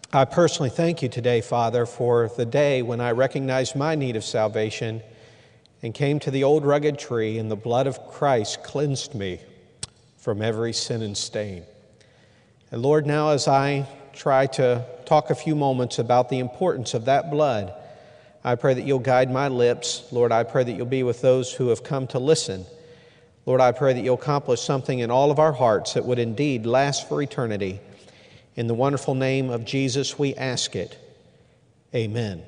I personally thank you today, Father, for the day when I recognized my need of salvation and came to the old rugged tree, and the blood of Christ cleansed me from every sin and stain. And Lord, now as I try to talk a few moments about the importance of that blood, I pray that you'll guide my lips. Lord, I pray that you'll be with those who have come to listen. Lord, I pray that you'll accomplish something in all of our hearts that would indeed last for eternity. In the wonderful name of Jesus, we ask it. Amen.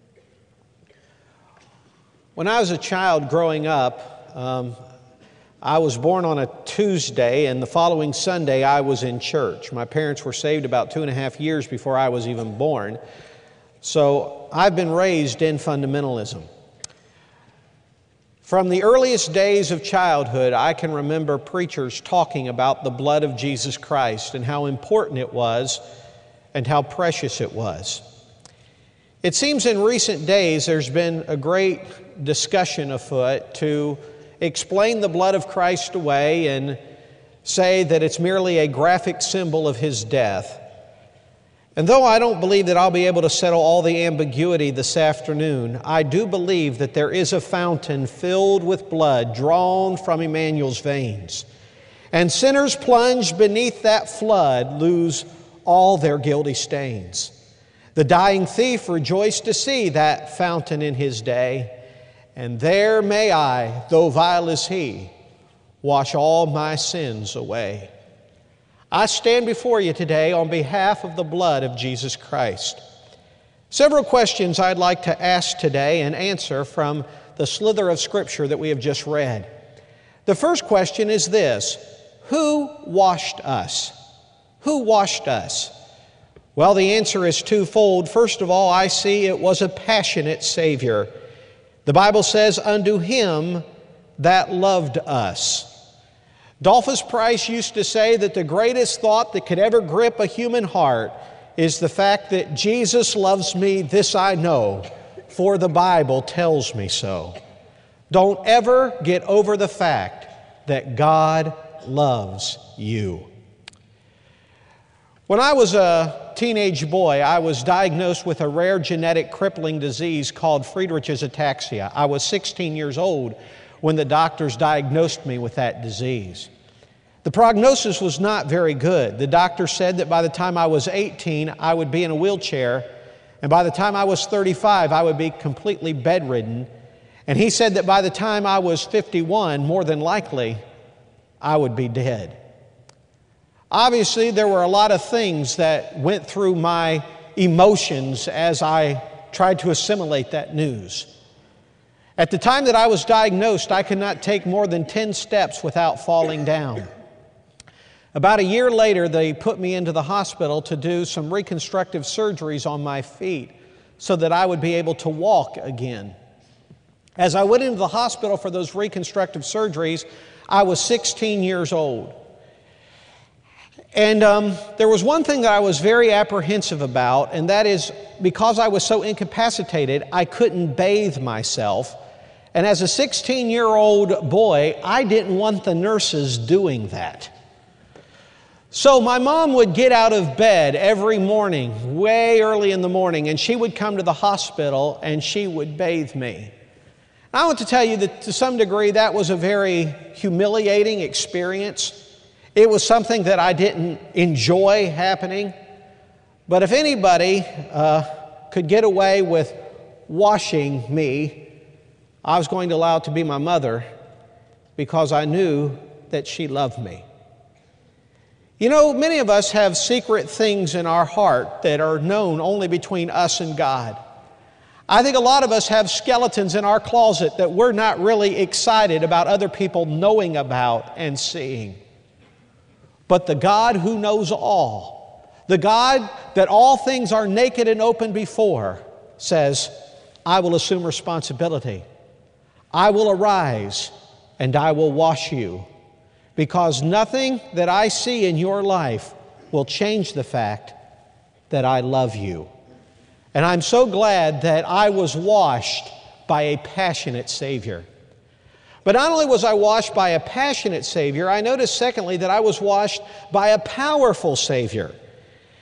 When I was a child growing up, I was born on a Tuesday, and the following Sunday I was in church. My parents were saved about 2.5 years before I was even born. So I've been raised in fundamentalism. From the earliest days of childhood, I can remember preachers talking about the blood of Jesus Christ and how important it was and how precious it was. It seems in recent days there's been a great discussion afoot to explain the blood of Christ away and say that it's merely a graphic symbol of His death. And though I don't believe that I'll be able to settle all the ambiguity this afternoon, I do believe that there is a fountain filled with blood drawn from Emmanuel's veins. And sinners plunged beneath that flood lose all their guilty stains. The dying thief rejoiced to see that fountain in his day. And there may I, though vile as he, wash all my sins away. I stand before you today on behalf of the blood of Jesus Christ. Several questions I'd like to ask today and answer from the slither of Scripture that we have just read. The first question is this: who washed us? Who washed us? Well, the answer is twofold. First of all, I see it was a passionate Savior. The Bible says, unto Him that loved us. Dolphus Price used to say that the greatest thought that could ever grip a human heart is the fact that Jesus loves me, this I know, for the Bible tells me so. Don't ever get over the fact that God loves you. When I was a teenage boy, I was diagnosed with a rare genetic crippling disease called Friedreich's ataxia. I was 16 years old when the doctors diagnosed me with that disease. The prognosis was not very good. The doctor said that by the time I was 18, I would be in a wheelchair, and by the time I was 35, I would be completely bedridden. And he said that by the time I was 51, more than likely, I would be dead. Obviously, there were a lot of things that went through my emotions as I tried to assimilate that news. At the time that I was diagnosed, I could not take more than 10 steps without falling down. About a year later, they put me into the hospital to do some reconstructive surgeries on my feet so that I would be able to walk again. As I went into the hospital for those reconstructive surgeries, I was 16 years old. And there was one thing that I was very apprehensive about, and that is because I was so incapacitated, I couldn't bathe myself. And as a 16-year-old boy, I didn't want the nurses doing that. So my mom would get out of bed every morning, way early in the morning, and she would come to the hospital and she would bathe me. I want to tell you that to some degree that was a very humiliating experience. It was something that I didn't enjoy happening. But if anybody could get away with washing me, I was going to allow it to be my mother, because I knew that she loved me. You know, many of us have secret things in our heart that are known only between us and God. I think a lot of us have skeletons in our closet that we're not really excited about other people knowing about and seeing. But the God who knows all, the God that all things are naked and open before, says, I will assume responsibility. I will arise and I will wash you, because nothing that I see in your life will change the fact that I love you. And I'm so glad that I was washed by a passionate Savior. But not only was I washed by a passionate Savior, I noticed secondly that I was washed by a powerful Savior.